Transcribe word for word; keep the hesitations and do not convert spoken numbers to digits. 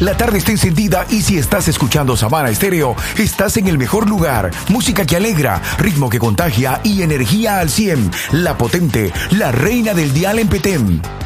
La tarde está encendida y si estás escuchando Sabana Estéreo, estás en el mejor lugar. Música que alegra, ritmo que contagia y energía al cien. La potente, la reina del dial en Petén.